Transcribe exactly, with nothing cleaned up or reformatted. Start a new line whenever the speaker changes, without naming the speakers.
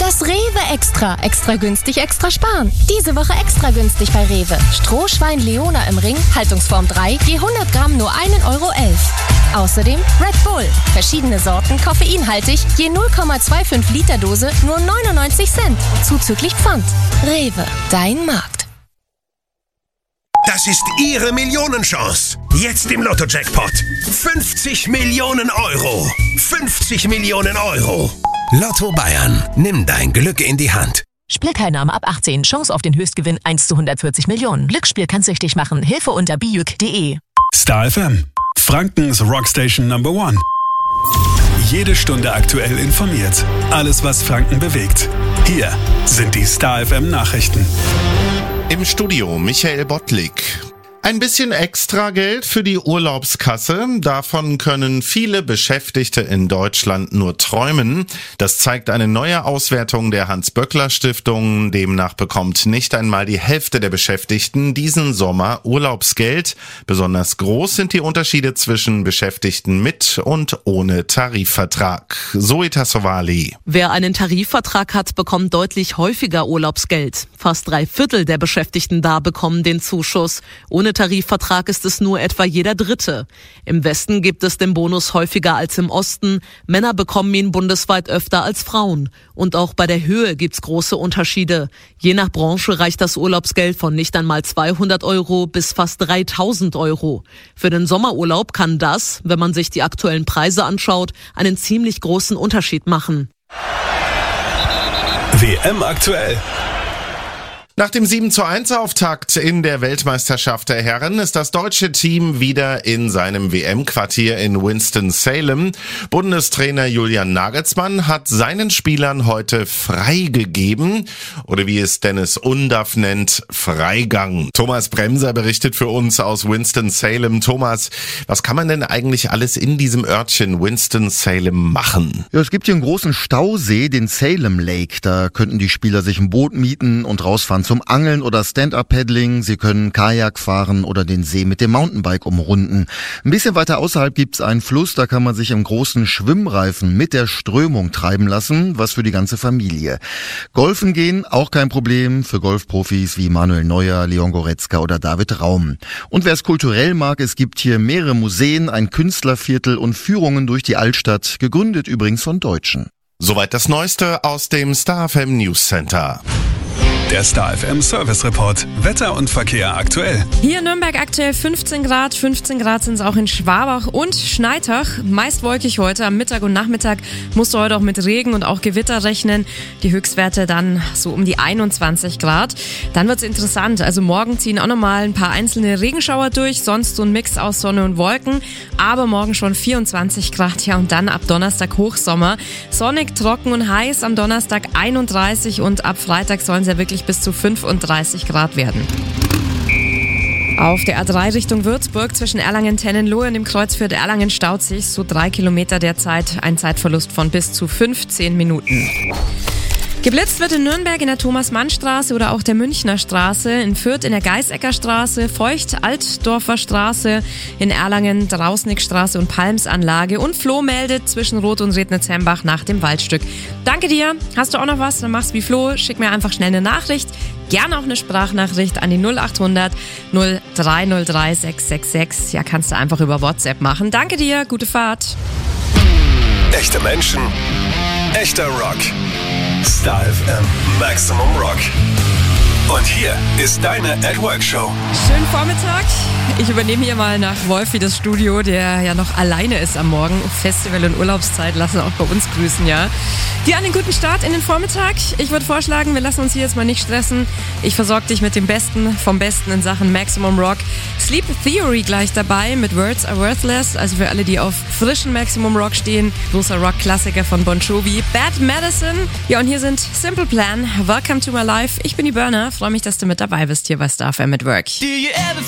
Das Rewe Extra. Extra günstig, extra sparen. Diese Woche extra günstig bei Rewe. Strohschwein Leona im Ring, Haltungsform drei, je hundert Gramm nur ein Euro elf. Außerdem Red Bull. Verschiedene Sorten, koffeinhaltig, je null Komma fünfundzwanzig Liter Dose, nur neunundneunzig Cent. Zuzüglich Pfand. Rewe, dein Markt.
Das ist Ihre Millionenchance. Jetzt im Lotto-Jackpot. fünfzig Millionen Euro. fünfzig Millionen Euro. Lotto Bayern. Nimm dein Glück in die Hand.
Spielteilnahme ab achtzehn. Chance auf den Höchstgewinn eins zu hundertvierzig Millionen. Glücksspiel kann süchtig machen. Hilfe unter bijuk punkt de.
Star F M. Frankens Rockstation Number One. Jede Stunde aktuell informiert. Alles, was Franken bewegt. Hier sind die Star F M Nachrichten.
Im Studio Michael Bottlik. Ein bisschen extra Geld für die Urlaubskasse. Davon können viele Beschäftigte in Deutschland nur träumen. Das zeigt eine neue Auswertung der Hans-Böckler-Stiftung. Demnach bekommt nicht einmal die Hälfte der Beschäftigten diesen Sommer Urlaubsgeld. Besonders groß sind die Unterschiede zwischen Beschäftigten mit und ohne Tarifvertrag. Zoe Tassovali.
Wer einen Tarifvertrag hat, bekommt deutlich häufiger Urlaubsgeld. Fast drei Viertel der Beschäftigten da bekommen den Zuschuss. Ohne Tarifvertrag ist es nur etwa jeder Dritte. Im Westen gibt es den Bonus häufiger als im Osten. Männer bekommen ihn bundesweit öfter als Frauen. Und auch bei der Höhe gibt's große Unterschiede. Je nach Branche reicht das Urlaubsgeld von nicht einmal zweihundert Euro bis fast dreitausend Euro. Für den Sommerurlaub kann das, wenn man sich die aktuellen Preise anschaut, einen ziemlich großen Unterschied machen.
W M aktuell.
Nach dem sieben zu eins Auftakt in der Weltmeisterschaft der Herren ist das deutsche Team wieder in seinem W M-Quartier in Winston-Salem. Bundestrainer Julian Nagelsmann hat seinen Spielern heute freigegeben, oder wie es Dennis Undaff nennt, Freigang. Thomas Bremser berichtet für uns aus Winston-Salem. Thomas, was kann man denn eigentlich alles in diesem Örtchen Winston-Salem machen?
Ja, es gibt hier einen großen Stausee, den Salem Lake. Da könnten die Spieler sich ein Boot mieten und rausfahren zum Angeln oder Stand-Up-Paddling. Sie können Kajak fahren oder den See mit dem Mountainbike umrunden. Ein bisschen weiter außerhalb gibt's einen Fluss, da kann man sich im großen Schwimmreifen mit der Strömung treiben lassen, was für die ganze Familie. Golfen gehen, auch kein Problem für Golfprofis wie Manuel Neuer, Leon Goretzka oder David Raum. Und wer es kulturell mag, es gibt hier mehrere Museen, ein Künstlerviertel und Führungen durch die Altstadt, gegründet übrigens von Deutschen.
Soweit das Neueste aus dem Star F M News Center.
Der Star F M Service Report. Wetter und Verkehr aktuell.
Hier in Nürnberg aktuell fünfzehn Grad. fünfzehn Grad sind es auch in Schwabach und Schneitach. Meist wolkig heute. Am Mittag und Nachmittag musst du heute auch mit Regen und auch Gewitter rechnen. Die Höchstwerte dann so um die einundzwanzig Grad. Dann wird's interessant. Also morgen ziehen auch nochmal ein paar einzelne Regenschauer durch. Sonst so ein Mix aus Sonne und Wolken. Aber morgen schon vierundzwanzig Grad. Ja, und dann ab Donnerstag Hochsommer. Sonnig, trocken und heiß. Am Donnerstag einunddreißig und ab Freitag sollen es ja wirklich bis zu fünfunddreißig Grad werden. Auf der A drei Richtung Würzburg zwischen Erlangen-Tennenlohe und dem Kreuzviertel Erlangen staut sich so drei Kilometer derzeit. Ein Zeitverlust von bis zu fünfzehn Minuten. Geblitzt wird in Nürnberg in der Thomas-Mann-Straße oder auch der Münchner Straße, in Fürth in der Geißecker Straße, Feucht-Altdorfer Straße, in Erlangen Drausnickstraße und Palmsanlage und Flo meldet zwischen Roth und Rednitz-Hembach nach dem Waldstück. Danke dir. Hast du auch noch was? Dann mach's wie Flo. Schick mir einfach schnell eine Nachricht. Gerne auch eine Sprachnachricht an die null acht hundert null drei null drei sechs sechs sechs. Ja, kannst du einfach über WhatsApp machen. Danke dir. Gute Fahrt.
Echte Menschen, echter Rock. Star F M Maximum Rock. Und hier ist deine At-Work-Show.
Schönen Vormittag. Ich übernehme hier mal nach Wolfi das Studio, der ja noch alleine ist am Morgen. Festival- und Urlaubszeit lassen auch bei uns grüßen, ja. Dir einen guten Start in den Vormittag. Ich würde vorschlagen, wir lassen uns hier jetzt mal nicht stressen. Ich versorge dich mit dem Besten vom Besten in Sachen Maximum Rock. Sleep Theory gleich dabei mit Words Are Worthless. Also für alle, die auf frischen Maximum Rock stehen. Großer Rock-Klassiker von Bon Jovi. Bad Medicine. Ja, und hier sind Simple Plan. Welcome to my life. Ich bin die Burner. Freue mich, dass du mit dabei bist hier bei Star F M at Work.
Do you ever